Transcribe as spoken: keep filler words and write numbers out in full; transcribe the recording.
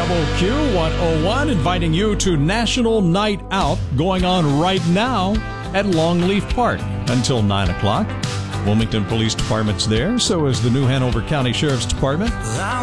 Double Q one oh one, inviting you to National Night Out, going on right now at Longleaf Park until nine o'clock. Wilmington Police Department's there, so is the New Hanover County Sheriff's Department.